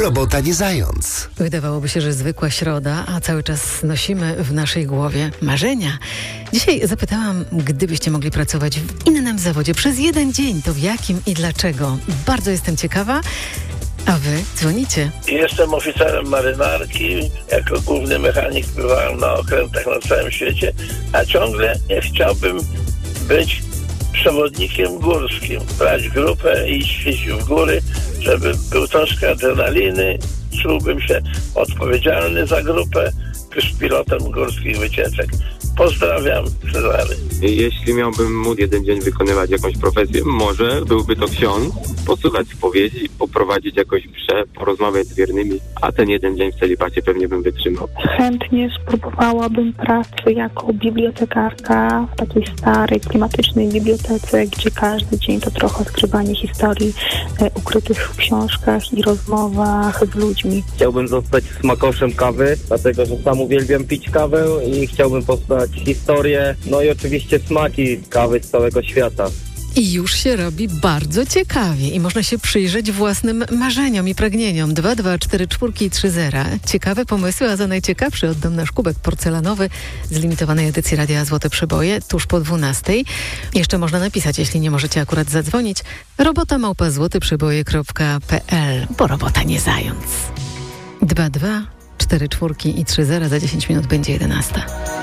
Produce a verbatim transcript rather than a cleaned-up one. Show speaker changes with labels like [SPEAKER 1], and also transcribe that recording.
[SPEAKER 1] Robota nie zając.
[SPEAKER 2] Wydawałoby się, że zwykła środa, a cały czas nosimy w naszej głowie marzenia. Dzisiaj zapytałam, gdybyście mogli pracować w innym zawodzie przez jeden dzień, to w jakim i dlaczego? Bardzo jestem ciekawa. A wy dzwonicie.
[SPEAKER 3] Jestem oficerem marynarki. Jako główny mechanik pływałem na okrętach na całym świecie, a ciągle chciałbym być przewodnikiem górskim. Brać grupę i iść w góry, żeby był troszkę adrenaliny. Czułbym się odpowiedzialny za grupę, z pilotem górskich wycieczek. Pozdrawiam, Cezary.
[SPEAKER 4] Jeśli miałbym móc jeden dzień wykonywać jakąś profesję, może byłby to ksiądz, posłuchać spowiedzi, poprowadzić jakąś mszę, porozmawiać z wiernymi, a ten jeden dzień w celibacie pewnie bym wytrzymał.
[SPEAKER 5] Chętnie spróbowałabym pracy jako bibliotekarka w takiej starej, klimatycznej bibliotece, gdzie każdy dzień to trochę odkrywanie historii e, ukrytych w książkach i rozmowach z ludźmi.
[SPEAKER 6] Chciałbym zostać smakoszem kawy, dlatego że sam uwielbiam pić kawę i chciałbym poznać historię, no i oczywiście smaki kawy z całego świata.
[SPEAKER 2] I już się robi bardzo ciekawie i można się przyjrzeć własnym marzeniom i pragnieniom. dwa dwa cztery cztery trzy zero. Ciekawe pomysły, a za najciekawszy oddam nasz kubek porcelanowy z limitowanej edycji Radia Złote Przeboje tuż po dwunastej. Jeszcze można napisać, jeśli nie możecie akurat zadzwonić, robota małpa złoteprzeboje kropka pe el, bo robota nie zając. dwa dwa cztery cztery i trzy zero, za dziesięć minut będzie jedenasta.